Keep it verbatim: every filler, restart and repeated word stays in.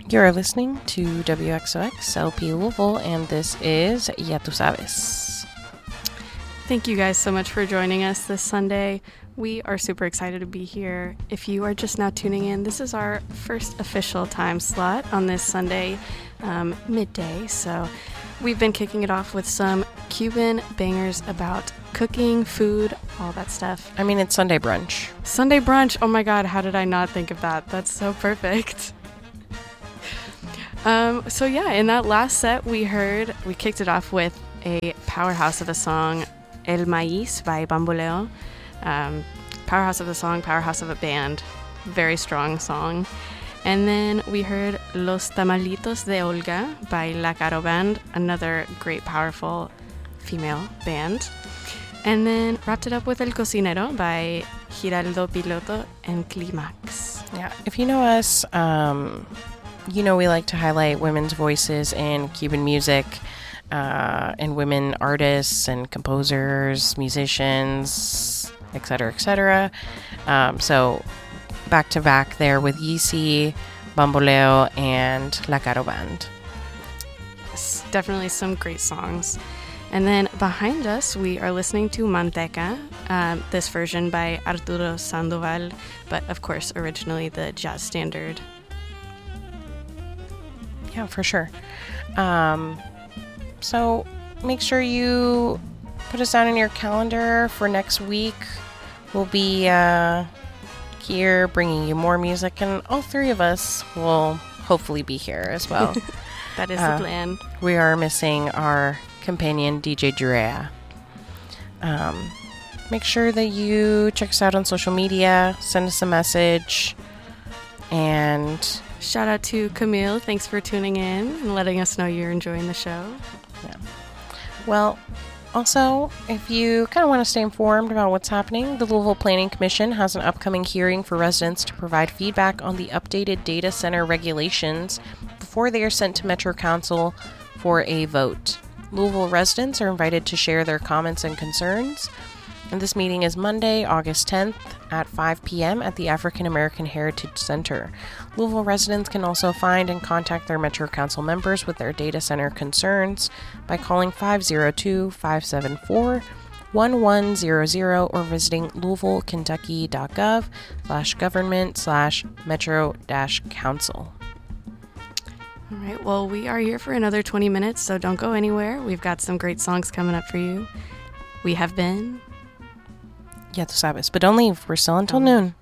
You're listening to W X O X L P Louisville, and this is Ya Tu Sabes. Thank you guys so much for joining us this Sunday. We are super excited to be here. If you are just now tuning in, this is our first official time slot on this Sunday um, midday. So we've been kicking it off with some Cuban bangers about cooking, food, all that stuff. I mean, it's Sunday brunch. Sunday brunch. Oh my God, how did I not think of that? That's so perfect. Um, so yeah, in that last set we heard, we kicked it off with a powerhouse of a song, El Maíz by Bamboleo. Um, powerhouse of a song, powerhouse of a band. Very strong song. And then we heard Los Tamalitos de Olga by La Caro Band, another great, powerful female band. And then wrapped it up with El Cocinero by Giraldo Piloto and Climax. Yeah, if you know us, um, you know we like to highlight women's voices in Cuban music, uh, and women artists and composers, musicians, et cetera, et cetera. Um, so back to back there with Yeezy, Bamboleo, and La Caro Band. Yes, definitely some great songs. And then behind us, we are listening to Manteca, um, this version by Arturo Sandoval, but of course, originally the jazz standard. Yeah, for sure. Um, so make sure you put us down in your calendar for next week. We'll be uh, here bringing you more music, and all three of us will hopefully be here as well. That is uh, the plan. We are missing our companion, D J Drea. Um, make sure that you check us out on social media, send us a message, and shout out to Camille. Thanks for tuning in and letting us know you're enjoying the show. Yeah. Well, also, if you kind of want to stay informed about what's happening, the Louisville Planning Commission has an upcoming hearing for residents to provide feedback on the updated data center regulations before they are sent to Metro Council for a vote. Louisville residents are invited to share their comments and concerns. And this meeting is Monday, August tenth at five p.m. at the African American Heritage Center. Louisville residents can also find and contact their Metro Council members with their data center concerns by calling five oh two, five seven four, one one zero zero or visiting louisvillekentucky.gov slash government slash metro dash council. All right, well, we are here for another twenty minutes, so don't go anywhere. We've got some great songs coming up for you. We have been Ya Tu Sabes, but don't leave. We're still until noon.